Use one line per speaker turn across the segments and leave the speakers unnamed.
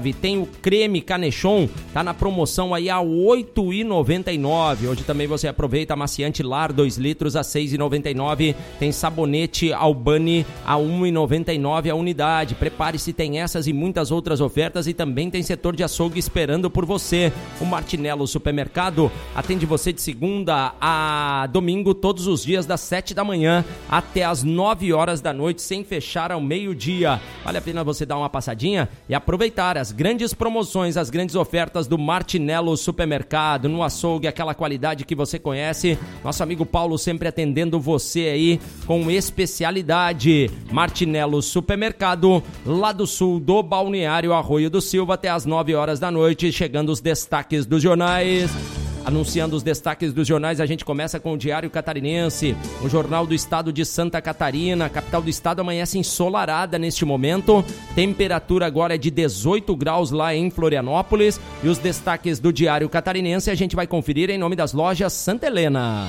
Tem o creme Canechon, tá na promoção aí a R$ 8,99. Hoje também você aproveita amaciante Lar 2 litros a R$ 6,99. Tem sabonete Albani a R$ 1,99 a unidade. Prepare-se, tem essas e muitas outras ofertas, e também tem setor de açougue esperando por você. O Martinello Supermercado atende você de segunda a domingo, todos os dias das 7 da manhã até as 9 horas da noite, sem fechar ao meio-dia. Vale a pena você dar uma passadinha e aproveitar as grandes promoções, as grandes ofertas do Martinello Supermercado. No açougue, aquela qualidade que você conhece. Nosso amigo Paulo sempre atendendo você aí com especialidade. Martinello Supermercado, lá do sul do Balneário Arroio do Silva, até as 9 horas da noite. Chegando os destaques dos jornais. Anunciando os destaques dos jornais, a gente começa com o Diário Catarinense, o Jornal do Estado de Santa Catarina. A capital do estado amanhece ensolarada neste momento. Temperatura agora é de 18 graus lá em Florianópolis. E os destaques do Diário Catarinense a gente vai conferir em nome das lojas Santa Helena.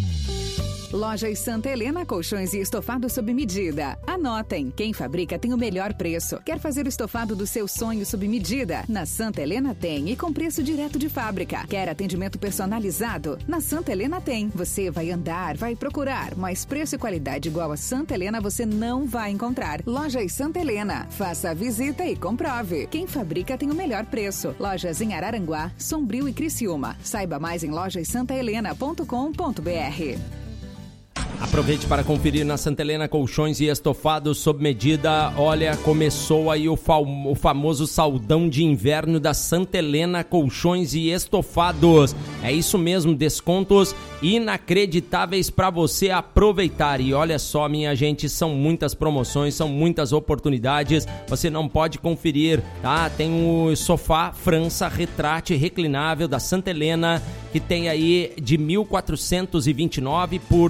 Lojas Santa Helena, colchões e estofado sob medida. Anotem, quem fabrica tem o melhor preço. Quer fazer o estofado do seu sonho sob medida? Na Santa Helena tem, e com preço direto de fábrica. Quer atendimento personalizado? Na Santa Helena tem. Você vai andar, vai procurar, mas preço e qualidade igual a Santa Helena você não vai encontrar. Lojas Santa Helena, faça a visita e comprove. Quem fabrica tem o melhor preço. Lojas em Araranguá, Sombrio e Criciúma. Saiba mais em lojassantahelena.com.br.
Aproveite para conferir na Santa Helena colchões e estofados sob medida. Olha, começou aí o famoso saldão de inverno da Santa Helena colchões e estofados. É isso mesmo, descontos inacreditáveis para você aproveitar. E olha só, minha gente, são muitas promoções, são muitas oportunidades. Você não pode conferir, tá? Tem o sofá França retrátil reclinável da Santa Helena, que tem aí de 1.429 por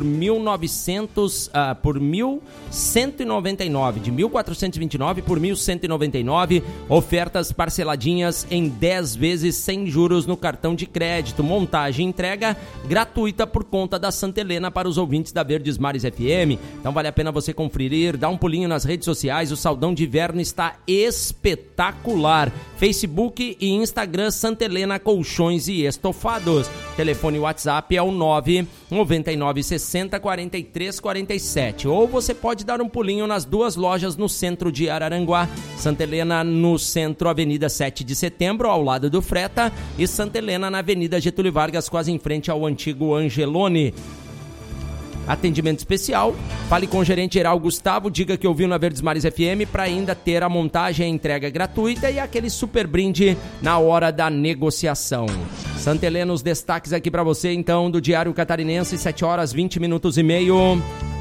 1.199, de 1.429 por 1.199, ofertas parceladinhas em 10 vezes sem juros no cartão de crédito, montagem e entrega gratuita por conta da Santa Helena para os ouvintes da Verdes Mares FM. Então vale a pena você conferir, dá um pulinho nas redes sociais, o saldão de inverno está espetacular. Facebook e Instagram Santa Helena Colchões e Estofados. Telefone WhatsApp é o 999 60 43 47. Ou você pode dar um pulinho nas duas lojas no centro de Araranguá. Santa Helena no centro, Avenida 7 de Setembro, ao lado do Freta, e Santa Helena na Avenida Getúlio Vargas, quase em frente ao antigo Angelone. Atendimento especial, fale com o gerente geral Gustavo, diga que ouviu na Verdes Mares FM para ainda ter a montagem e a entrega gratuita e aquele super brinde na hora da negociação. Santa Helena, os destaques aqui para você então do Diário Catarinense, 7 horas 20 minutos e meio.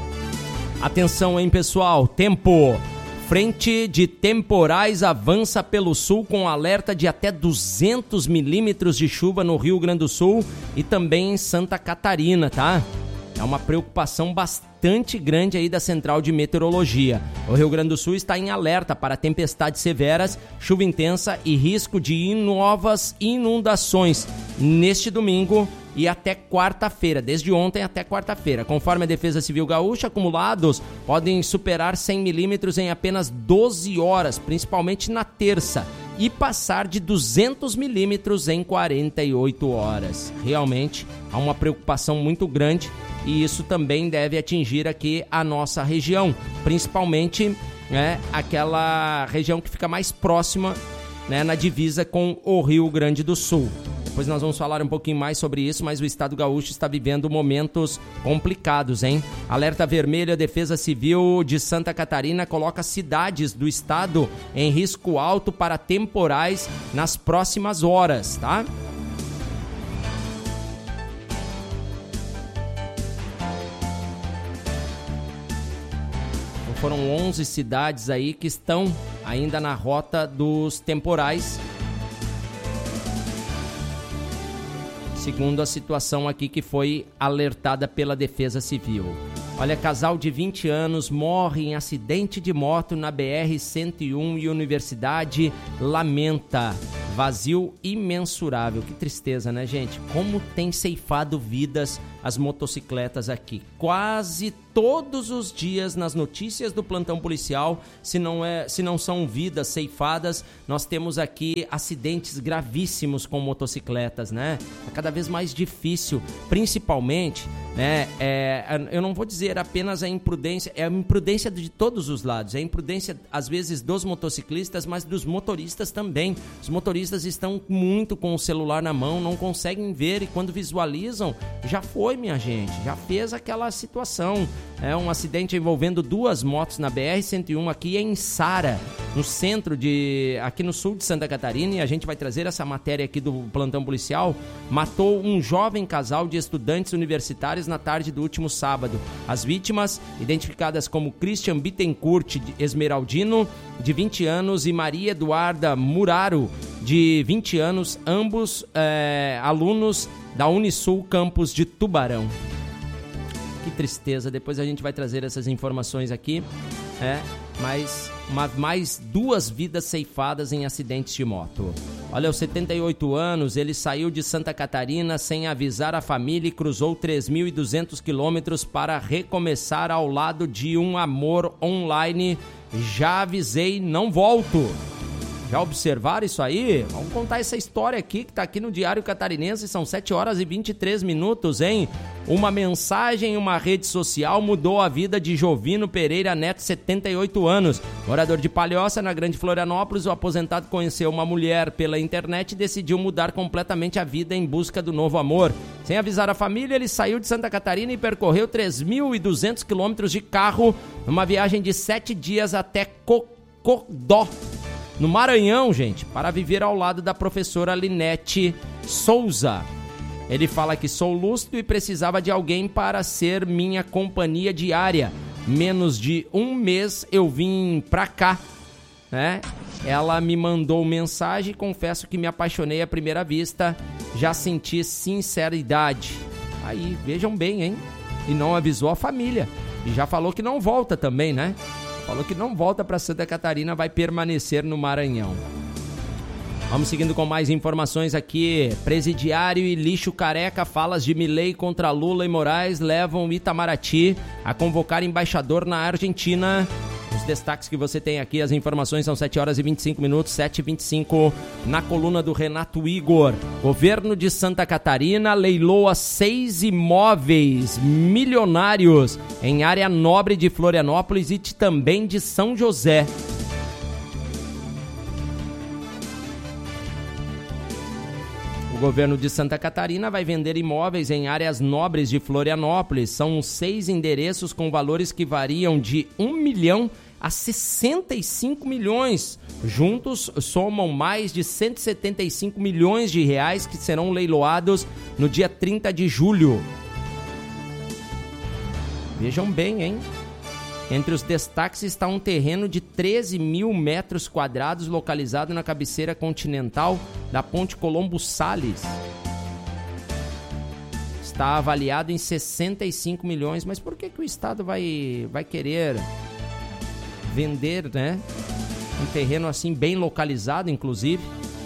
Atenção, hein, pessoal, tempo. Frente de temporais avança pelo sul com alerta de até 200 milímetros de chuva no Rio Grande do Sul e também em Santa Catarina, tá? É uma preocupação bastante grande aí da Central de Meteorologia. O Rio Grande do Sul está em alerta para tempestades severas, chuva intensa e risco de novas inundações neste domingo e até quarta-feira, desde ontem até quarta-feira. Conforme a Defesa Civil Gaúcha, acumulados podem superar 100 milímetros em apenas 12 horas, principalmente na terça, e passar de 200 milímetros em 48 horas. Realmente há uma preocupação muito grande e isso também deve atingir aqui a nossa região, principalmente aquela região que fica mais próxima, na divisa com o Rio Grande do Sul. Depois nós vamos falar um pouquinho mais sobre isso, mas o estado gaúcho está vivendo momentos complicados, hein? Alerta vermelho, a Defesa Civil de Santa Catarina coloca cidades do estado em risco alto para temporais nas próximas horas, tá? Então foram 11 cidades aí que estão ainda na rota dos temporais, segundo a situação aqui que foi alertada pela Defesa Civil. Olha, casal de 20 anos morre em acidente de moto na BR-101 e Universidade lamenta. Vazio imensurável. Que tristeza, né, gente? Como tem ceifado vidas as motocicletas aqui. Quase todos os dias nas notícias do plantão policial, se não são vidas ceifadas, nós temos aqui acidentes gravíssimos com motocicletas, né? É cada vez mais difícil, principalmente, né? Eu não vou dizer apenas a imprudência, é a imprudência de todos os lados, é a imprudência às vezes dos motociclistas, mas dos motoristas também. Os motoristas estão muito com o celular na mão, não conseguem ver e quando visualizam, já foi, minha gente, já fez aquela situação. É um acidente envolvendo 2 motos na BR-101 aqui em Sara, no centro aqui no sul de Santa Catarina, e a gente vai trazer essa matéria aqui do plantão policial. Matou um jovem casal de estudantes universitários na tarde do último sábado. As vítimas, identificadas como Christian Bittencourt Esmeraldino, de 20 anos, e Maria Eduarda Muraro, de 20 anos, ambos alunos da Unisul Campus de Tubarão. Que tristeza, depois a gente vai trazer essas informações aqui, mas mais 2 vidas ceifadas em acidentes de moto. Olha, aos 78 anos, ele saiu de Santa Catarina sem avisar a família e cruzou 3.200 quilômetros para recomeçar ao lado de um amor online. Já avisei, não volto. Já observaram isso aí? Vamos contar essa história aqui, que está aqui no Diário Catarinense, são 7 horas e 23 minutos, hein? Uma mensagem em uma rede social mudou a vida de Jovino Pereira Neto, 78 anos. Morador de Palhoça, na Grande Florianópolis, o aposentado conheceu uma mulher pela internet e decidiu mudar completamente a vida em busca do novo amor. Sem avisar a família, ele saiu de Santa Catarina e percorreu 3.200 quilômetros de carro numa viagem de 7 dias até Cocodó, no Maranhão, gente, para viver ao lado da professora Linete Souza. Ele fala que sou lúcido e precisava de alguém para ser minha companhia diária. Menos de 1 mês eu vim pra cá, né? Ela me mandou mensagem e confesso que me apaixonei à primeira vista. Já senti sinceridade. Aí, vejam bem, hein? E não avisou a família. E já falou que não volta também, né? Falou que não volta para Santa Catarina, vai permanecer no Maranhão. Vamos seguindo com mais informações aqui. Presidiário e lixo careca, falas de Milei contra Lula e Moraes levam Itamaraty a convocar embaixador na Argentina. Os destaques que você tem aqui, as informações são 7 horas e 25 minutos, 7h25, na coluna do Renato Igor. Governo de Santa Catarina leiloa 6 imóveis milionários em área nobre de Florianópolis e também de São José. O governo de Santa Catarina vai vender imóveis em áreas nobres de Florianópolis. São 6 endereços com valores que variam de 1 milhão a 65 milhões. Juntos, somam mais de 175 milhões de reais que serão leiloados no dia 30 de julho. Vejam bem, hein? Entre os destaques está um terreno de 13 mil metros quadrados localizado na cabeceira continental da Ponte Colombo Salles. Está avaliado em 65 milhões. Mas por que o Estado vai querer vender, né? Um terreno assim bem localizado, inclusive?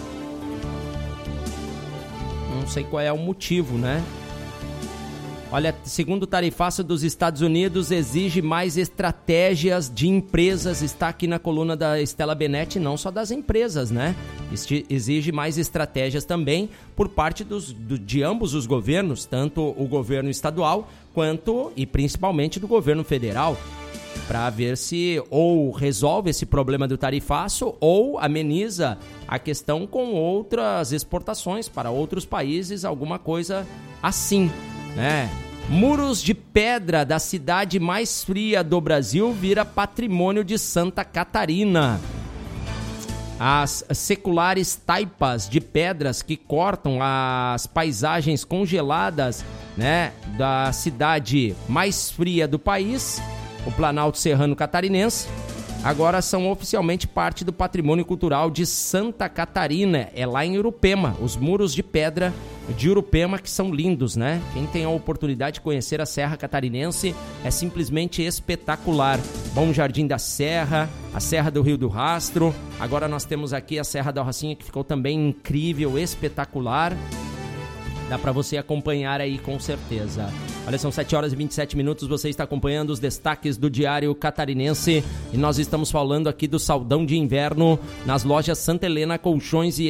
Não sei qual é o motivo, né? Olha, segundo o tarifaço dos Estados Unidos, exige mais estratégias de empresas. Está aqui na coluna da Estela Benetti, não só das empresas, né? Exige mais estratégias também por parte de ambos os governos, tanto o governo estadual quanto e principalmente do governo federal, para ver se ou resolve esse problema do tarifaço ou ameniza a questão com outras exportações para outros países, alguma coisa assim. Muros de pedra da cidade mais fria do Brasil vira patrimônio de Santa Catarina. As seculares taipas de pedras que cortam as paisagens congeladas, né, da cidade mais fria do país, o Planalto Serrano Catarinense, agora são oficialmente parte do patrimônio cultural de Santa Catarina. É lá em Urupema, os muros de pedra de Urupema, que são lindos, né? Quem tem a oportunidade de conhecer a Serra Catarinense é simplesmente espetacular. Bom Jardim da Serra, a Serra do Rio do Rastro, agora nós temos aqui a Serra da Rocinha, que ficou também incrível, espetacular. Dá para você acompanhar aí com certeza. Olha, são 7 horas e 27 minutos, você está acompanhando os destaques do Diário Catarinense e nós estamos falando aqui do saldão de inverno nas lojas Santa Helena Colchões e